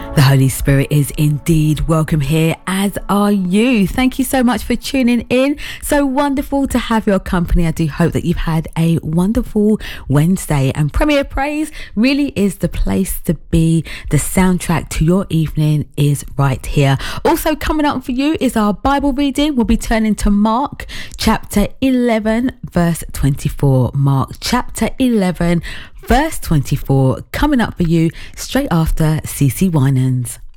The Holy Spirit is indeed welcome here, as are you. Thank you so much for tuning in. So wonderful to have your company. I do hope that you've had a wonderful Wednesday, and Premier Praise really is the place to be. The soundtrack to your evening is right here. Also coming up for you is our Bible reading. We'll be turning to Mark chapter 11 verse 24. Mark chapter 11 verse 24 coming up for you straight after CeCe Winans.